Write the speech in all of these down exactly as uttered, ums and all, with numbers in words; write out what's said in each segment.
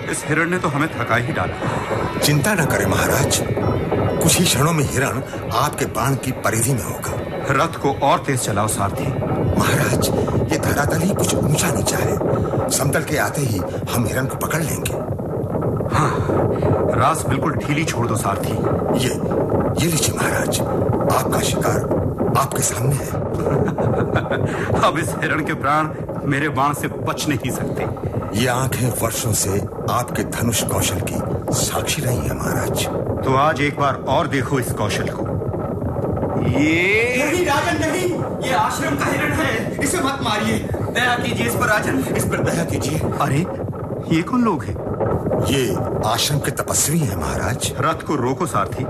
इस हिरण ने तो हमें थका ही डाला। चिंता न करें महाराज, कुछ ही क्षणों में हिरण आपके बाण की परिधि में होगा। रथ को और तेज चलाओ सारथी। महाराज, ये धरातल ही कुछ ऊंचा नीचा है, समतल के आते ही हम हिरण को पकड़ लेंगे। हाँ, रास बिल्कुल ढीली छोड़ दो सारथी। ये ये लीजिए महाराज, आपका शिकार आपके सामने है। अब इस हिरण के प्राण मेरे बाण से बच नहीं सकते। ये आंखें वर्षों से आपके धनुष कौशल की साक्षी रही है महाराज। तो आज एक बार और देखो इस कौशल को। ये नहीं राजन नहीं, ये आश्रम का हिरण है, इसे मत मारिए। दया कीजिए इस पर राजन, इस पर दया कीजिए। अरे ये कौन लोग हैं? ये आश्रम के तपस्वी हैं महाराज। रथ को रोको सारथी।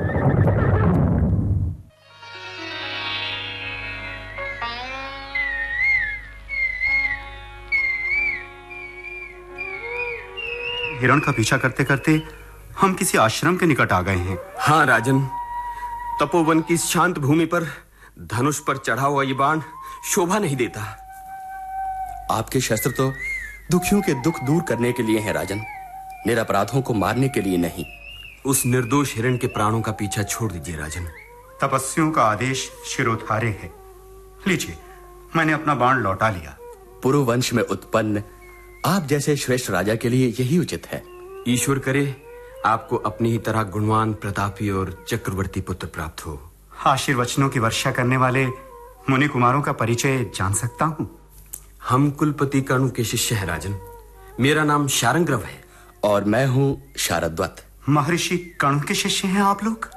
हिरण का पीछा करते करते हम किसी आश्रम के निकट आ गए हैं। हाँ राजन, तपोवन की शांत भूमि पर धनुष पर चढ़ा हुआ ये बाण शोभा नहीं देता। आपके शस्त्र तो दुखियों के दुख दूर करने के लिए हैं राजन, निरपराधों को मारने के लिए नहीं। उस निर्दोष हिरण के प्राणों का पीछा छोड़ दीजिए राजन। तपस्वियों का आदेश शिरोधार्य है। लीजिए, मैंने अपना बाण लौटा लिया। पूर्व वंश में उत्पन्न आप जैसे श्रेष्ठ राजा के लिए यही उचित है। ईश्वर करे आपको अपनी ही तरह गुणवान, प्रतापी और चक्रवर्ती पुत्र प्राप्त हो। आशीर्वचनों की वर्षा करने वाले मुनि कुमारों का परिचय जान सकता हूँ? हम कुलपति कर्ण के शिष्य हैं राजन। मेरा नाम शारंग्रव है और मैं हूँ शारद्वत। महर्षि कर्ण के शिष्य हैं आप लोग?